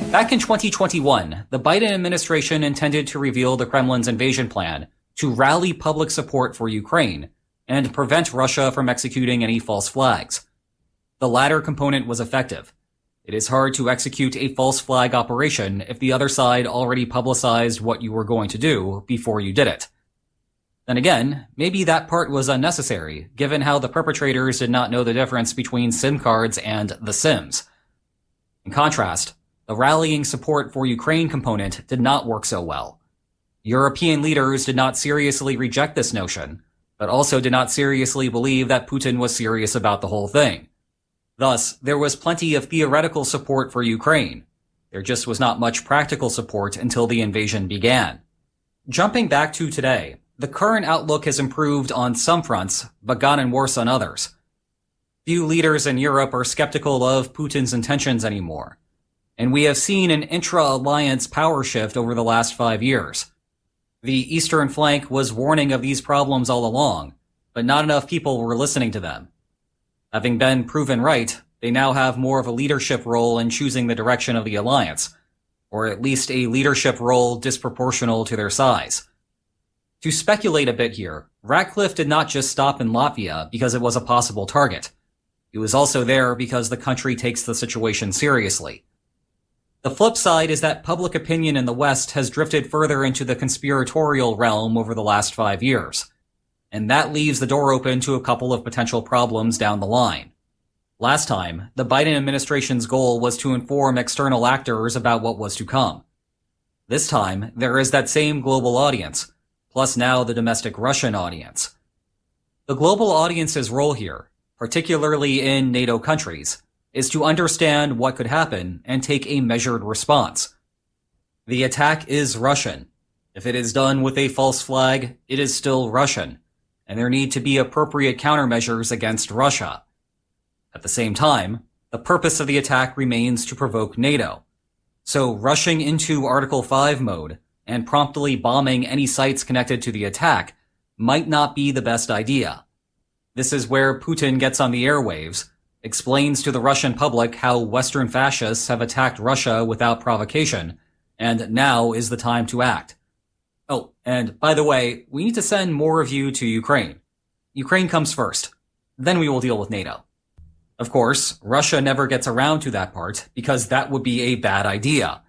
Back in 2021, the Biden administration intended to reveal the Kremlin's invasion plan to rally public support for Ukraine and prevent Russia from executing any false flags. The latter component was effective. It is hard to execute a false flag operation if the other side already publicized what you were going to do before you did it. Then again, maybe that part was unnecessary, given how the perpetrators did not know the difference between SIM cards and the SIMs. In contrast, the rallying support for Ukraine component did not work so well. European leaders did not seriously reject this notion, but also did not seriously believe that Putin was serious about the whole thing. Thus, there was plenty of theoretical support for Ukraine. There just was not much practical support until the invasion began. Jumping back to today, the current outlook has improved on some fronts, but gotten worse on others. Few leaders in Europe are skeptical of Putin's intentions anymore, and we have seen an intra-alliance power shift over the last 5 years. The eastern flank was warning of these problems all along, but not enough people were listening to them. Having been proven right, they now have more of a leadership role in choosing the direction of the alliance, or at least a leadership role disproportional to their size. To speculate a bit here, Ratcliffe did not just stop in Latvia because it was a possible target. He was also there because the country takes the situation seriously. The flip side is that public opinion in the West has drifted further into the conspiratorial realm over the last 5 years, and that leaves the door open to a couple of potential problems down the line. Last time, the Biden administration's goal was to inform external actors about what was to come. This time, there is that same global audience, plus now the domestic Russian audience. The global audience's role here, particularly in NATO countries, is to understand what could happen and take a measured response. The attack is Russian. If it is done with a false flag, it is still Russian, and there need to be appropriate countermeasures against Russia. At the same time, the purpose of the attack remains to provoke NATO. So rushing into Article 5 mode and promptly bombing any sites connected to the attack might not be the best idea. This is where Putin gets on the airwaves, explains to the Russian public how Western fascists have attacked Russia without provocation, and now is the time to act. Oh, and by the way, we need to send more of you to Ukraine. Ukraine comes first. Then we will deal with NATO. Of course, Russia never gets around to that part because that would be a bad idea.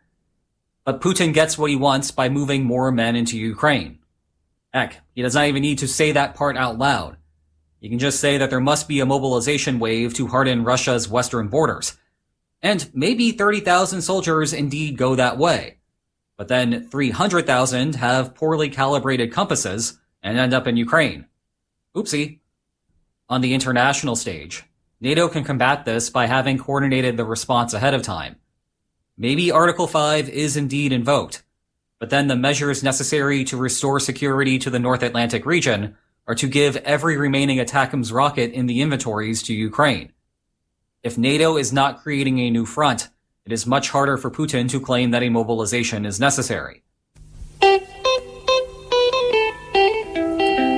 But Putin gets what he wants by moving more men into Ukraine. Heck, he does not even need to say that part out loud. He can just say that there must be a mobilization wave to harden Russia's western borders. And maybe 30,000 soldiers indeed go that way. But then 300,000 have poorly calibrated compasses and end up in Ukraine. Oopsie. On the international stage, NATO can combat this by having coordinated the response ahead of time. Maybe Article 5 is indeed invoked, but then the measures necessary to restore security to the North Atlantic region are to give every remaining ATACMS rocket in the inventories to Ukraine. If NATO is not creating a new front, it is much harder for Putin to claim that a mobilization is necessary.